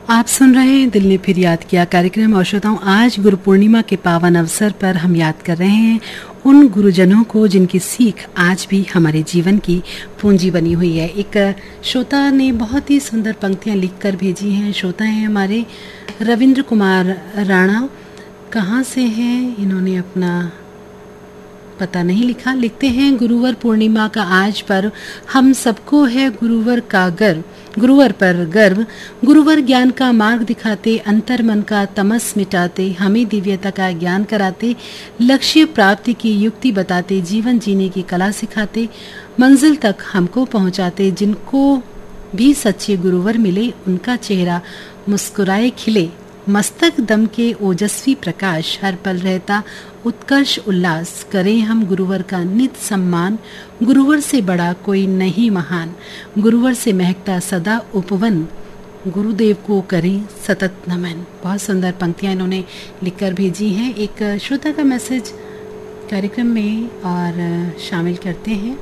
आप सुन रहे हैं दिल ने फिर याद किया कार्यक्रम। और श्रोताओं, आज गुरु पूर्णिमा के पावन अवसर पर हम याद कर रहे हैं उन गुरुजनों को जिनकी सीख आज भी हमारे जीवन की पूंजी बनी हुई है। एक श्रोता ने बहुत ही सुंदर पंक्तियां लिखकर भेजी हैं। श्रोता हैं हमारे रविंद्र कुमार राणा। कहाँ से हैं इन्होंने अपना पता नहीं लिखा। लिखते हैं, गुरुवर पूर्णिमा का आज पर्व हम सबको है गुरुवर का गर्व, गुरुवर पर गर्व। गुरुवर ज्ञान का मार्ग दिखाते, अंतर मन का तमस मिटाते, हमें दिव्यता का ज्ञान कराते, लक्ष्य प्राप्ति की युक्ति बताते, जीवन जीने की कला सिखाते, मंजिल तक हमको पहुंचाते। जिनको भी सच्चे गुरुवर मिले उनका चेहरा मुस्कुराए खिले, मस्तक दम के ओजस्वी प्रकाश, हर पल रहता उत्कर्ष उल्लास। करें हम गुरुवर का नित सम्मान, गुरुवर से बड़ा कोई नहीं महान, गुरुवर से महकता सदा उपवन, गुरुदेव को करें सतत नमन। बहुत सुंदर पंक्तियां इन्होंने लिखकर भेजी हैं। एक श्रोता का मैसेज कार्यक्रम में और शामिल करते हैं।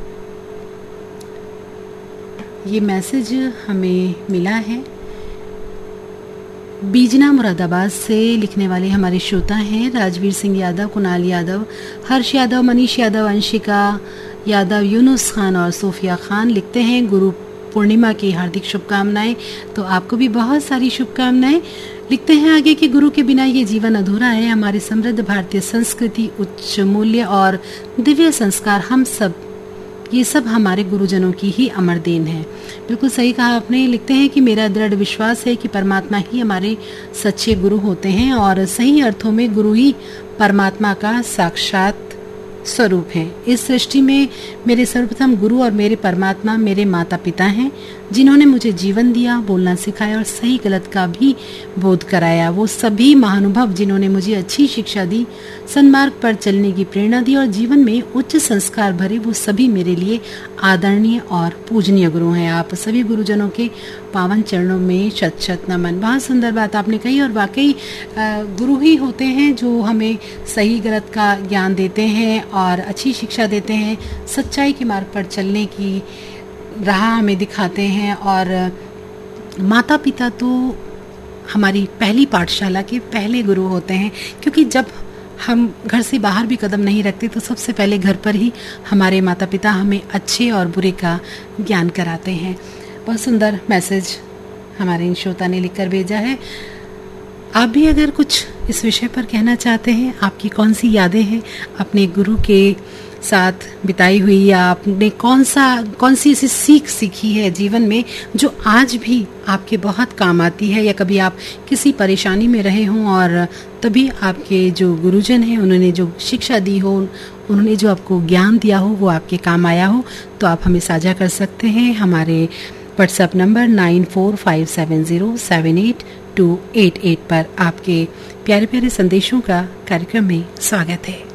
ये मैसेज हमें मिला है बीजना मुरादाबाद से। लिखने वाले हमारे श्रोता हैं राजवीर सिंह यादव, कुणाल यादव, हर्ष यादव, मनीष यादव, अंशिका यादव, यूनुस खान और सोफिया खान। लिखते हैं, गुरु पूर्णिमा की हार्दिक शुभकामनाएं। तो आपको भी बहुत सारी शुभकामनाएं। लिखते हैं आगे कि गुरु के बिना ये जीवन अधूरा है। हमारी समृद्ध भारतीय संस्कृति, उच्च मूल्य और दिव्य संस्कार, हम सब ये सब हमारे गुरुजनों की ही अमर देन है। बिल्कुल सही कहा आपने। लिखते हैं कि मेरा दृढ़ विश्वास है कि परमात्मा ही हमारे सच्चे गुरु होते हैं और सही अर्थों में गुरु ही परमात्मा का साक्षात स्वरूप है। इस सृष्टि में मेरे सर्वप्रथम गुरु और मेरे परमात्मा मेरे माता पिता हैं, जिन्होंने मुझे जीवन दिया, बोलना सिखाया और सही गलत का भी बोध कराया। वो सभी महानुभव जिन्होंने मुझे अच्छी शिक्षा दी, सन्मार्ग पर चलने की प्रेरणा दी और जीवन में उच्च संस्कार भरे, वो सभी मेरे लिए आदरणीय और पूजनीय गुरु हैं। आप सभी गुरुजनों के पावन चरणों में शत शत नमन। बहुत सुंदर बात आपने कही। और वाकई गुरु ही होते हैं जो हमें सही गलत का ज्ञान देते हैं और अच्छी शिक्षा देते हैं, सच्चाई के मार्ग पर चलने की राह हमें दिखाते हैं। और माता पिता तो हमारी पहली पाठशाला के पहले गुरु होते हैं, क्योंकि जब हम घर से बाहर भी कदम नहीं रखते तो सबसे पहले घर पर ही हमारे माता पिता हमें अच्छे और बुरे का ज्ञान कराते हैं। बहुत सुंदर मैसेज हमारे इन श्रोता ने लिखकर भेजा है। आप भी अगर कुछ इस विषय पर कहना चाहते हैं, आपकी कौन सी यादें हैं अपने गुरु के साथ बिताई हुई, या आपने कौन सी ऐसी सीख सीखी है जीवन में जो आज भी आपके बहुत काम आती है, या कभी आप किसी परेशानी में रहे हों और तभी आपके जो गुरुजन हैं उन्होंने जो शिक्षा दी हो, उन्होंने जो आपको ज्ञान दिया हो, वो आपके काम आया हो, तो आप हमें साझा कर सकते हैं। हमारे व्हाट्सएप नंबर 9457078288 पर आपके प्यारे प्यारे संदेशों का कार्यक्रम में स्वागत है।